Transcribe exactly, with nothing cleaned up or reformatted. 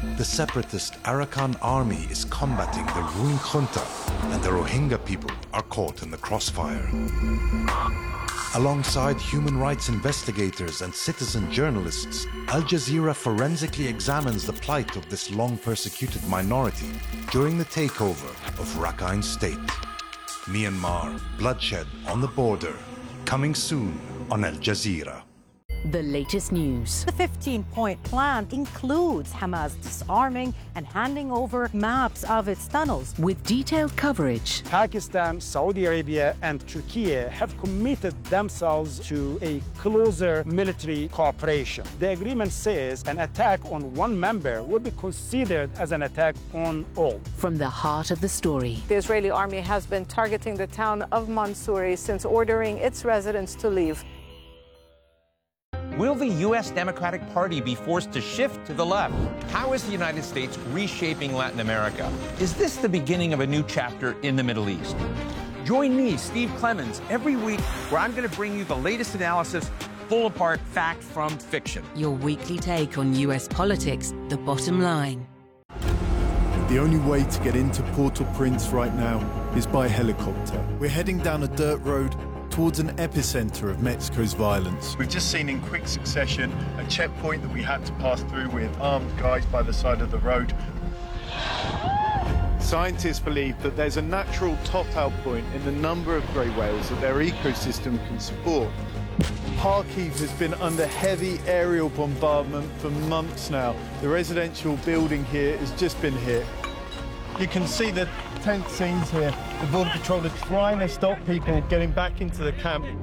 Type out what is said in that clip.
the separatist Arakan army is combating the ruling junta, and the Rohingya people are caught in the crossfire. Alongside human rights investigators and citizen journalists, Al Jazeera forensically examines the plight of this long-persecuted minority during the takeover of Rakhine State. Myanmar, bloodshed on the border, coming soon on Al Jazeera. The latest news. The fifteen-point plan includes Hamas disarming and handing over maps of its tunnels. With detailed coverage. Pakistan, Saudi Arabia and Turkey have committed themselves to a closer military cooperation. The agreement says an attack on one member would be considered as an attack on all. From the heart of the story. The Israeli army has been targeting the town of Mansouri since ordering its residents to leave. Will the U S Democratic Party be forced to shift to the left? How is the United States reshaping Latin America? Is this the beginning of a new chapter in the Middle East? Join me, Steve Clemons, every week where I'm going to bring you the latest analysis, pull apart fact from fiction. Your weekly take on U S politics, the bottom line. The only way to get into Port-au-Prince right now is by helicopter. We're heading down a dirt road towards an epicenter of Mexico's violence. We've just seen in quick succession a checkpoint that we had to pass through with armed guys by the side of the road. Scientists believe that there's a natural top-out point in the number of grey whales that their ecosystem can support. Kharkiv has been under heavy aerial bombardment for months now. The residential building here has just been hit. You can see the tense scenes here. The Border Patrol are trying to stop people getting back into the camp.